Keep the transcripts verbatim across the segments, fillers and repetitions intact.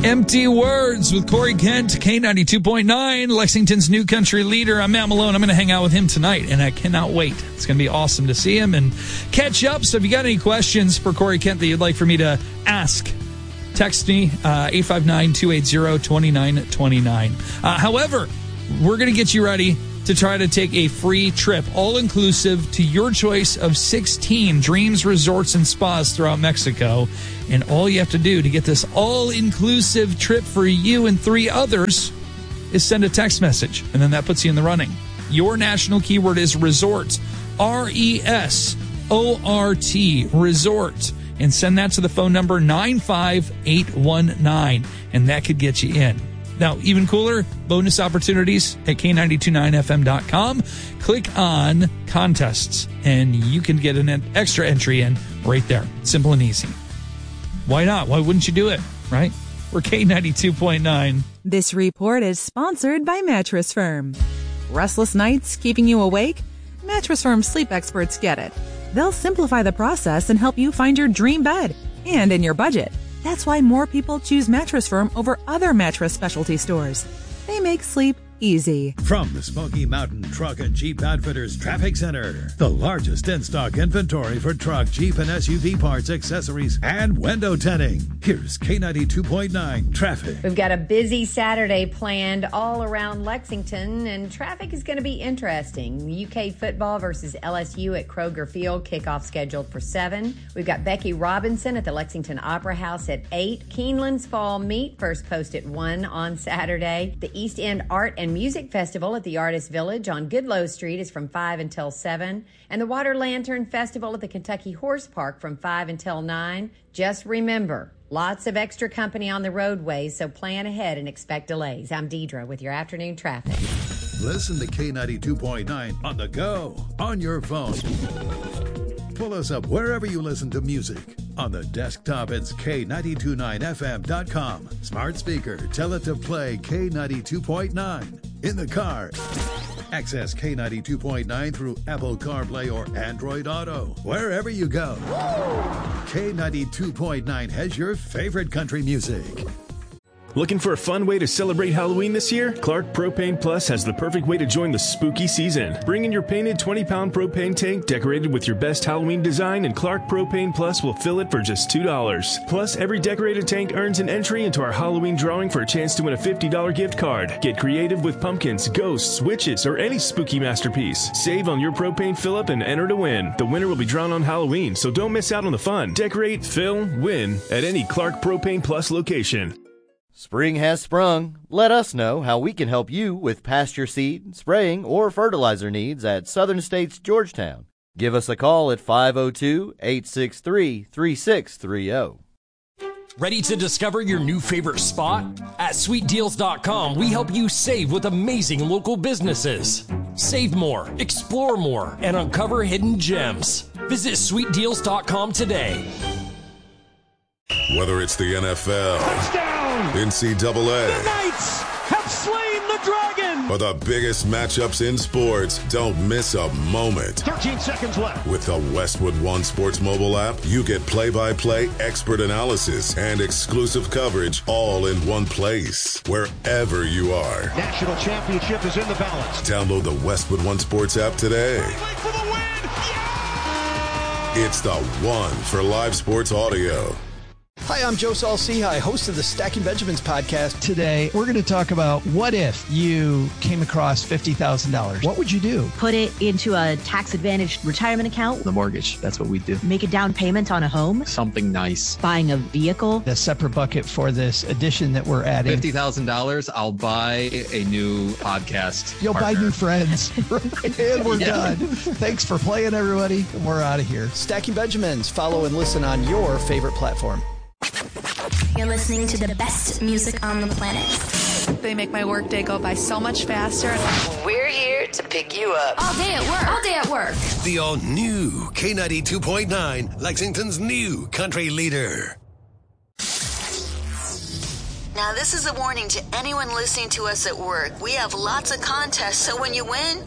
Empty Words with Corey Kent, K ninety-two point nine, Lexington's new country leader. I'm Matt Malone. I'm going to hang out with him tonight, and I cannot wait. It's going to be awesome to see him and catch up. So if you got any questions for Corey Kent that you'd like for me to ask, text me, uh, eight five nine, two eight zero, two nine two nine. Uh, however, we're going to get you ready to try to take a free trip, all-inclusive, to your choice of sixteen dreams, resorts, and spas throughout Mexico. And all you have to do to get this all-inclusive trip for you and three others is send a text message, and then that puts you in the running. Your national keyword is resort, R E S O R T, resort, and send that to the phone number nine five eight one nine, and that could get you in. Now, even cooler, bonus opportunities at K nine two nine F M dot com. Click on contests, and you can get an extra entry in right there. Simple and easy. Why not? Why wouldn't you do it, right? We're K ninety-two point nine. This report is sponsored by Mattress Firm. Restless nights keeping you awake? Mattress Firm sleep experts get it. They'll simplify the process and help you find your dream bed, and in your budget. That's why more people choose Mattress Firm over other mattress specialty stores. They make sleep easy. From the Smoky Mountain Truck and Jeep Outfitters Traffic Center, the largest in-stock inventory for truck, Jeep, and S U V parts, accessories, and window tinting. Here's K ninety-two point nine Traffic. We've got a busy Saturday planned all around Lexington, and traffic is going to be interesting. U K football versus L S U at Kroger Field, kickoff scheduled for seven. We've got Becky Robinson at the Lexington Opera House at eight. Keeneland's Fall Meet, first post at one on Saturday. The East End Art and Music Festival at the Artist Village on Goodloe Street is from five until seven. And the Water Lantern Festival at the Kentucky Horse Park from five until nine. Just remember, lots of extra company on the roadways, so plan ahead and expect delays. I'm Deidre with your afternoon traffic. Listen to K ninety-two point nine on the go, on your phone. Pull us up wherever you listen to music. On the desktop, it's K nine two nine F M dot com. Smart speaker, tell it to play K ninety-two point nine. In the car, access K ninety-two point nine through Apple CarPlay or Android Auto. Wherever you go, K ninety-two point nine has your favorite country music. Looking for a fun way to celebrate Halloween this year? Clark Propane Plus has the perfect way to join the spooky season. Bring in your painted twenty pound propane tank decorated with your best Halloween design, and Clark Propane Plus will fill it for just two dollars. Plus, every decorated tank earns an entry into our Halloween drawing for a chance to win a fifty dollars gift card. Get creative with pumpkins, ghosts, witches, or any spooky masterpiece. Save on your propane fill-up and enter to win. The winner will be drawn on Halloween, so don't miss out on the fun. Decorate, fill, win at any Clark Propane Plus location. Spring has sprung. Let us know how we can help you with pasture seed, spraying, or fertilizer needs at Southern States Georgetown. Give us a call at five oh two, eight six three, three six three oh. Ready to discover your new favorite spot? At sweet deals dot com, we help you save with amazing local businesses. Save more, explore more, and uncover hidden gems. Visit sweet deals dot com today. Whether it's the N F L, touchdown, N C double A, the Knights have slain the dragon, or the biggest matchups in sports, don't miss a moment. thirteen seconds left. With the Westwood One Sports mobile app, you get play-by-play, expert analysis, and exclusive coverage all in one place, wherever you are. National championship is in the balance. Download the Westwood One Sports app today. For the win. Yeah! It's the one for live sports audio. Hi, I'm Joe Saul-Sehy, host of the Stacking Benjamins podcast. Today, we're going to talk about what if you came across fifty thousand dollars. What would you do? Put it into a tax-advantaged retirement account. The mortgage, that's what we do. Make a down payment on a home. Something nice. Buying a vehicle. A separate bucket for this addition that we're adding. fifty thousand dollars, I'll buy a new podcast You'll partner. buy new friends. And we're yeah. done. Thanks for playing, everybody. And we're out of here. Stacking Benjamins. Follow and listen on your favorite platform. You're listening to the best music on the planet. They make my workday go by so much faster. We're here to pick you up. All day at work. All day at work. The all-new K ninety-two point nine, Lexington's new country leader. Now, this is a warning to anyone listening to us at work. We have lots of contests, so when you win,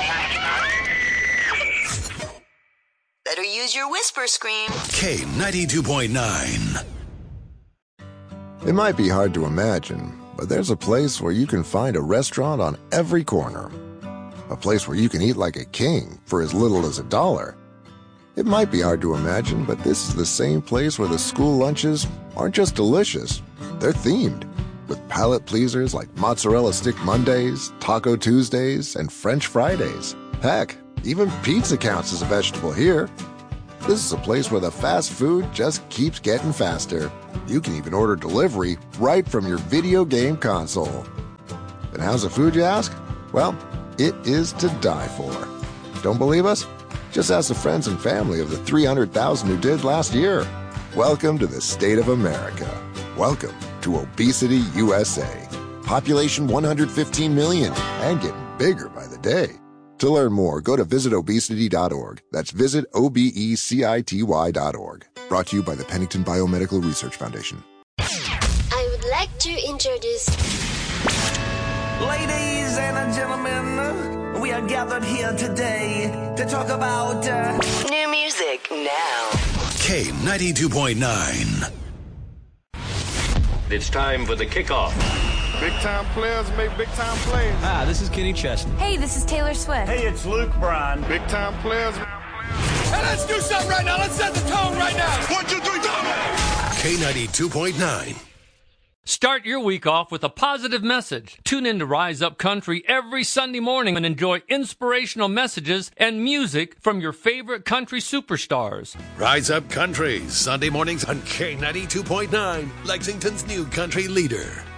better use your whisper scream. K ninety-two point nine. It might be hard to imagine, but there's a place where you can find a restaurant on every corner. A place where you can eat like a king for as little as a dollar. It might be hard to imagine, but this is the same place where the school lunches aren't just delicious, they're themed. With palate pleasers like Mozzarella Stick Mondays, Taco Tuesdays, and French Fridays. Heck, even pizza counts as a vegetable here. This is a place where the fast food just keeps getting faster. You can even order delivery right from your video game console. And how's the food, you ask? Well, it is to die for. Don't believe us? Just ask the friends and family of the three hundred thousand who did last year. Welcome to the state of America. Welcome to Obesity U S A. Population one hundred fifteen million and getting bigger by the day. To learn more, go to visit obesity dot org. That's visit O B E C I T Y dot org. Brought to you by the Pennington Biomedical Research Foundation. I would like to introduce... Ladies and gentlemen, we are gathered here today to talk about... Uh... New music now. K ninety-two point nine. It's time for the kickoff. Big time players make big time plays. Hi, this is Kenny Chesney. Hey, this is Taylor Swift. Hey, it's Luke Bryan. Big time players. Hey, let's do something right now. Let's set the tone right now. One, two, three, go! K ninety-two point nine. Start your week off with a positive message. Tune in to Rise Up Country every Sunday morning and enjoy inspirational messages and music from your favorite country superstars. Rise Up Country, Sunday mornings on K ninety-two point nine, Lexington's new country leader.